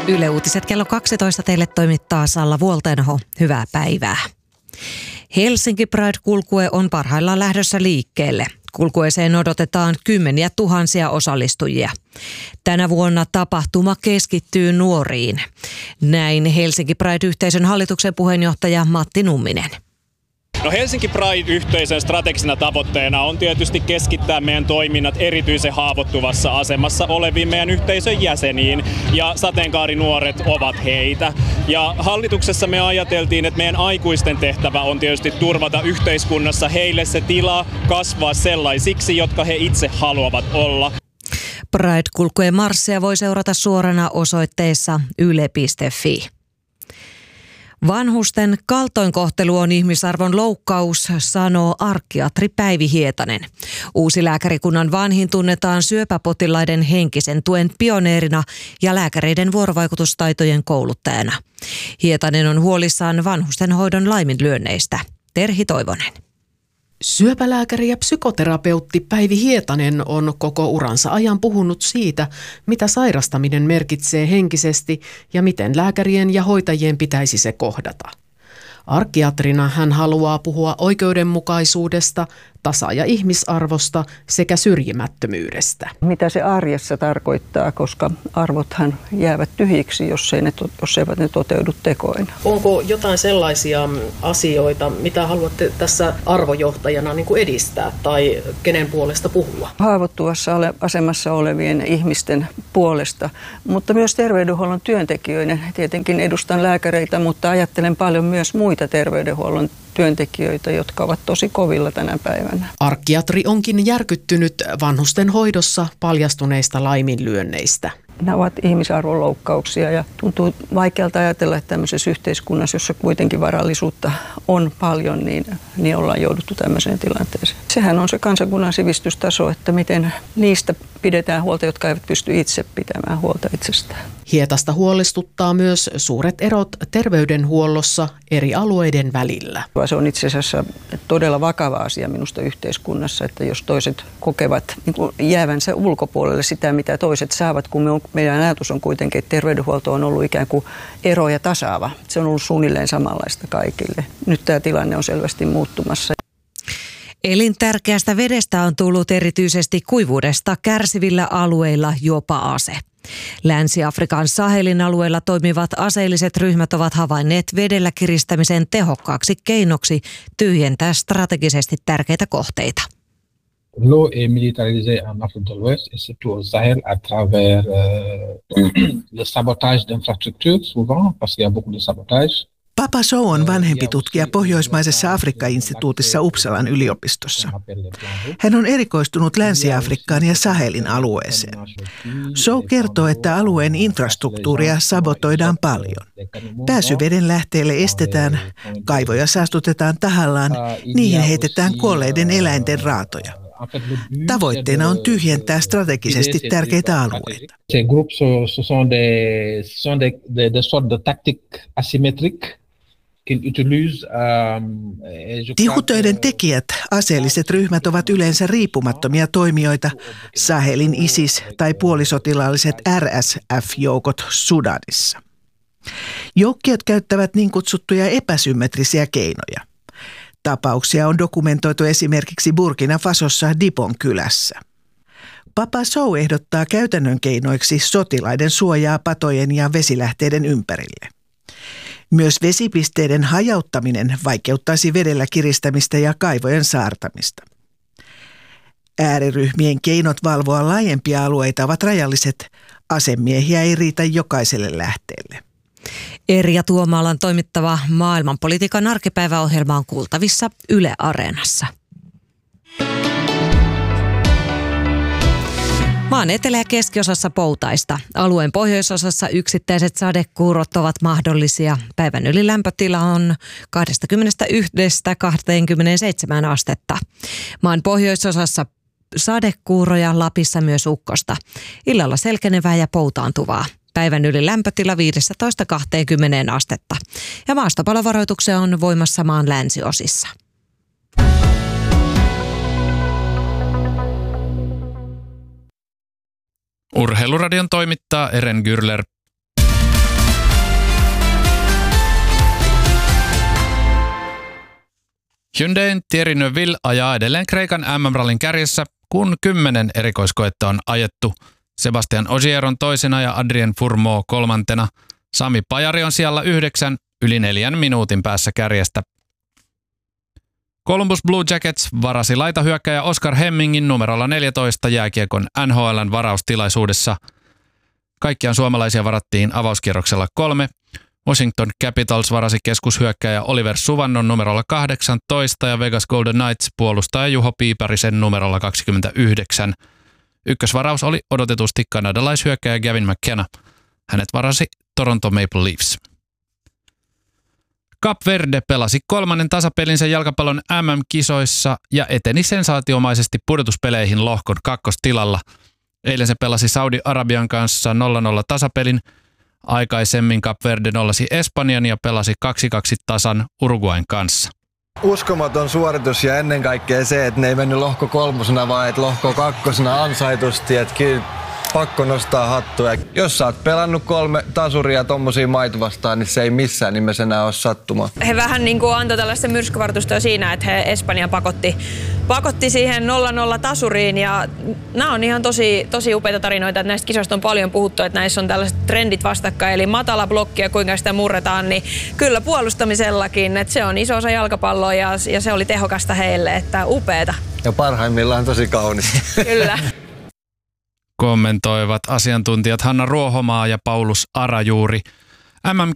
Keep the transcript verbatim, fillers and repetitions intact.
Yle Uutiset kello kaksitoista teille toimittaa Salla Vuoltenho. Hyvää päivää. Helsinki Pride-kulkue on parhaillaan lähdössä liikkeelle. Kulkueeseen odotetaan kymmeniä tuhansia osallistujia. Tänä vuonna tapahtuma keskittyy nuoriin. Näin Helsinki Pride-yhteisön hallituksen puheenjohtaja Matti Numminen. No Helsinki Pride-yhteisön strategisena tavoitteena on tietysti keskittää meidän toiminnat erityisen haavoittuvassa asemassa oleviin meidän yhteisön jäseniin, ja sateenkaarinuoret ovat heitä. Ja hallituksessa me ajateltiin, että meidän aikuisten tehtävä on tietysti turvata yhteiskunnassa heille se tila kasvaa sellaisiksi, jotka he itse haluavat olla. Pride-kulkujen marssia voi seurata suorana osoitteessa yle piste fi. Vanhusten kaltoinkohtelu on ihmisarvon loukkaus, sanoo arkkiatri Päivi Hietanen. Uusi lääkärikunnan vanhin tunnetaan syöpäpotilaiden henkisen tuen pioneerina ja lääkäreiden vuorovaikutustaitojen kouluttajana. Hietanen on huolissaan vanhustenhoidon laiminlyönneistä. Terhi Toivonen. Syöpälääkäri ja psykoterapeutti Päivi Hietanen on koko uransa ajan puhunut siitä, mitä sairastaminen merkitsee henkisesti ja miten lääkärien ja hoitajien pitäisi se kohdata. Arkkiatrina hän haluaa puhua oikeudenmukaisuudesta, tasa- ja ihmisarvosta sekä syrjimättömyydestä. Mitä se arjessa tarkoittaa, koska arvothan jäävät tyhjiksi, jos, ei ne, jos eivät ne toteudu tekoina. Onko jotain sellaisia asioita, mitä haluatte tässä arvojohtajana niin kuin edistää tai kenen puolesta puhua? Haavoittuvassa asemassa olevien ihmisten puolesta, mutta myös terveydenhuollon työntekijöiden. Tietenkin edustan lääkäreitä, mutta ajattelen paljon myös muita terveydenhuollon työntekijöitä, jotka ovat tosi kovilla tänä päivänä. Arkkiatri onkin järkyttynyt vanhusten hoidossa paljastuneista laiminlyönneistä. Nämä ovat ihmisarvon loukkauksia ja tuntuu vaikealta ajatella, että tämmöisessä yhteiskunnassa, jossa kuitenkin varallisuutta on paljon, niin, niin ollaan jouduttu tämmöiseen tilanteeseen. Sehän on se kansakunnan sivistystaso, että miten niistä pidetään huolta, jotka eivät pysty itse pitämään huolta itsestään. Hietasta huolestuttaa myös suuret erot terveydenhuollossa eri alueiden välillä. Se on itse asiassa todella vakava asia minusta yhteiskunnassa, että jos toiset kokevat niin kuin jäävänsä ulkopuolelle sitä, mitä toiset saavat, kun me on, meidän ajatus on kuitenkin, että terveydenhuolto on ollut ikään kuin ero ja tasaava. Se on ollut suunnilleen samanlaista kaikille. Nyt tämä tilanne on selvästi muuttumassa. Elintärkeästä vedestä on tullut erityisesti kuivuudesta kärsivillä alueilla jopa ase. Länsi-Afrikan Sahelin alueella toimivat aseelliset ryhmät ovat havainneet vedellä kiristämisen tehokkaaksi keinoksi tyhjentää strategisesti tärkeitä kohteita. L'eau est militarisée en Afrique de l'Ouest et surtout au Sahel à travers euh, le sabotage d'infrastructures souvent, parce qu'il y a beaucoup de sabotage. Papa Sow on vanhempi tutkija Pohjoismaisessa Afrikka-instituutissa Uppsalan yliopistossa. Hän on erikoistunut Länsi-Afrikkaan ja Sahelin alueeseen. Sow kertoo, että alueen infrastruktuuria sabotoidaan paljon. Pääsy veden lähteelle estetään, kaivoja saastutetaan tahallaan, niihin heitetään kuolleiden eläinten raatoja. Tavoitteena on tyhjentää strategisesti tärkeitä alueita. Ces groupes ce sont des ce sont des des, des sortes de tactiques asymétriques. Tihutöiden tekijät, aseelliset ryhmät, ovat yleensä riippumattomia toimijoita, Sahelin ISIS tai puolisotilaalliset R S F-joukot Sudanissa. Joukkiot käyttävät niin kutsuttuja epäsymmetrisiä keinoja. Tapauksia on dokumentoitu esimerkiksi Burkina Fasossa Dipon kylässä. Papa Sow ehdottaa käytännön keinoiksi sotilaiden suojaa patojen ja vesilähteiden ympärille. Myös vesipisteiden hajauttaminen vaikeuttaisi vedellä kiristämistä ja kaivojen saartamista. Ääriryhmien keinot valvoa laajempia alueita ovat rajalliset. Asemiehiä ei riitä jokaiselle lähteelle. Erja Tuomaalan toimittava maailmanpolitiikan arkipäiväohjelma on kuultavissa Yle Areenassa. Maan etelä- ja keskiosassa poutaista. Alueen pohjoisosassa yksittäiset sadekuurot ovat mahdollisia. Päivän yli lämpötila on kaksikymmentäyksi kaksikymmentäseitsemän astetta. Maan pohjoisosassa sadekuuroja, Lapissa myös ukkosta. Illalla selkenevää ja poutaantuvaa. Päivän yli lämpötila viisitoista kaksikymmentä astetta. Ja maastopalovaroituksia on voimassa maan länsiosissa. Urheiluradion toimittaa Eren Gürler. Hyundain Thierry Neuville ajaa edelleen Kreikan M M-rallin kärjessä, kun kymmenen erikoiskoetta on ajettu. Sebastian Ogier on toisena ja Adrien Fourmaux kolmantena. Sami Pajari on sijalla yhdeksän, yli neljän minuutin päässä kärjestä. Columbus Blue Jackets varasi laitahyökkäjä Oscar Hemmingin numerolla neljätoista jääkiekon N H L:n varaustilaisuudessa. Kaikkiaan suomalaisia varattiin avauskierroksella kolme. Washington Capitals varasi keskushyökkäjä Oliver Suvannon numerolla kahdeksantoista ja Vegas Golden Knights puolustaja Juho Piiparisen numerolla kaksikymmentäyhdeksän. Ykkösvaraus oli odotetusti kanadalaishyökkäjä Gavin McKenna. Hänet varasi Toronto Maple Leafs. Cap Verde pelasi kolmannen tasapelinsä jalkapallon M M-kisoissa ja eteni sensaatiomaisesti pudotuspeleihin lohkon kakkostilalla. Eilen se pelasi Saudi-Arabian kanssa nolla nolla tasapelin. Aikaisemmin Cap Verde nollasi Espanjan ja pelasi kaksi kaksi tasan Uruguayn kanssa. Uskomaton suoritus ja ennen kaikkea se, että ne ei mennyt lohko kolmosena, vaan että lohko kakkosena ansaitusti. Että kyllä pakko nostaa hattua. Jos sä oot pelannut kolme tasuria tommosia maita vastaan, niin se ei missään nimessä enää ole sattumaa. He vähän niin kuin antoi tällaista myrskyvartusta siinä, että he Espanja pakotti, pakotti siihen nolla nolla tasuriin. Ja nämä on ihan tosi, tosi upeita tarinoita, että näistä kisoista on paljon puhuttu, että näissä on tällaiset trendit vastakkain. Eli matala blokki ja kuinka sitä murretaan, niin kyllä puolustamisellakin. Että se on iso osa jalkapalloa ja, ja se oli tehokasta heille, että upeeta. Ja parhaimmillaan tosi kaunista. Kyllä. Kommentoivat asiantuntijat Hanna Ruohomaa ja Paulus Arajuuri. M M